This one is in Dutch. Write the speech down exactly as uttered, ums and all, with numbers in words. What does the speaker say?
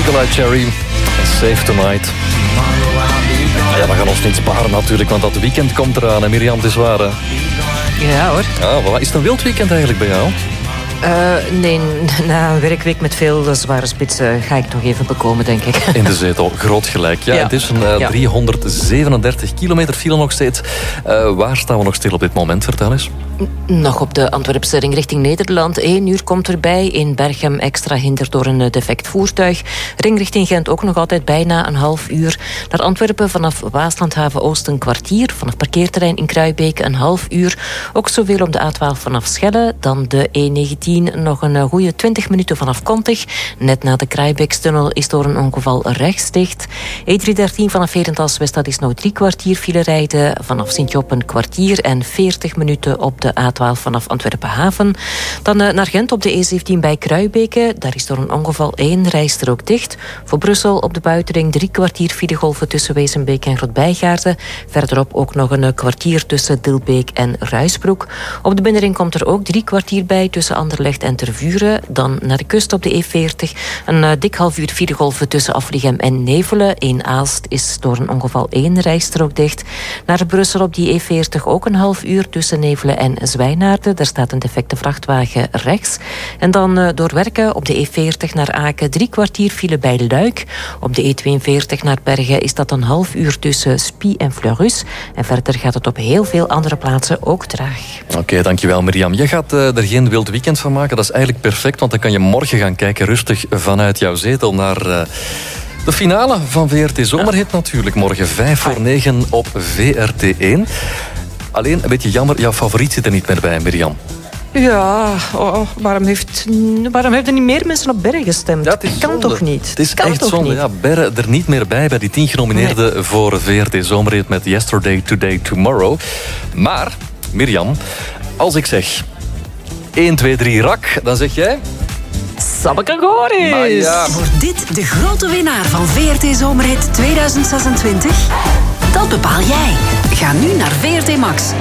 Nikolai Cherry. Save Tonight. Ja, we gaan ons niet sparen natuurlijk, want dat weekend komt eraan. En Mirjam, het is waar, hè? Ja, hoor. Ah, voilà. Is het een wild weekend eigenlijk bij jou? Uh, nee, na een werkweek met veel zware spitsen ga ik nog even bekomen, denk ik. In de zetel, groot gelijk. Ja, ja. Het is een uh, ja. driehonderdzevenendertig kilometer file nog steeds. Uh, waar staan we nog stil op dit moment? Vertel eens. Nog op de Antwerpse ring richting Nederland. Eén uur komt erbij. In Berchem extra hinder door een defect voertuig. Ring richting Gent ook nog altijd bijna een half uur. Naar Antwerpen vanaf Waaslandhaven Oost een kwartier. Vanaf parkeerterrein in Kruibeke een half uur. Ook zoveel om de A twaalf vanaf Schelle. Dan de E negentien nog een goede twintig minuten vanaf Kontig. Net na de Kruibeekstunnel is door een ongeval rechts dicht. E driehonderddertien vanaf Herentals West, dat is nog drie kwartier file rijden. Vanaf Sint-Job een kwartier en veertig minuten op de A twaalf vanaf Antwerpen Haven. Dan uh, naar Gent op de E zeventien bij Kruibeke. Daar is door een ongeval één rijstrook dicht. Voor Brussel op de buitenring drie kwartier filegolven tussen Wezenbeek en Grootbijgaarden. Verderop ook nog een kwartier tussen Dilbeek en Ruisbroek. Op de binnenring komt er ook drie kwartier bij tussen Anderlecht en Tervuren. Dan naar de kust op de E veertig. Een uh, dik half uur filegolven tussen Afligem en Nevelen. In Aalst is door een ongeval één rijstrook dicht. Naar Brussel op die E veertig ook een half uur tussen Nevelen en Zwijnaarden. Daar staat een defecte vrachtwagen rechts. En dan uh, door Werken op de E veertig naar Aken drie kwartier file bij Luik. Op de E tweeënveertig naar Bergen is dat een half uur tussen Spie en Fleurus. En verder gaat het op heel veel andere plaatsen ook traag. Oké, okay, dankjewel Mirjam. Je gaat uh, er geen wild weekend van maken. Dat is eigenlijk perfect, want dan kan je morgen gaan kijken rustig vanuit jouw zetel naar... Uh, de finale van V R T Zomerhit natuurlijk. Morgen vijf voor negen op V R T één. Alleen, een beetje jammer, jouw favoriet zit er niet meer bij, Mirjam. Ja, oh, waarom, heeft, waarom hebben er niet meer mensen op Berre gestemd? Ja, het is kan zonde. toch niet? Het is kan echt zonde. Ja, Berre er niet meer bij, bij die tien genomineerden nee. voor V R T Zomerhit met Yesterday, Today, Tomorrow. Maar, Mirjam, als ik zeg één, twee, drie, rak, dan zeg jij... Sabakagoris! Ja. Wordt dit de grote winnaar van V R T Zomerhit tweeduizend zesentwintig? Dat bepaal jij. Ga nu naar V R T Max.